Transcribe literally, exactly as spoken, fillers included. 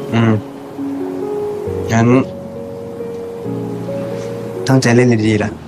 อืมงั้นตั้งใจเล่นดีๆล่ะ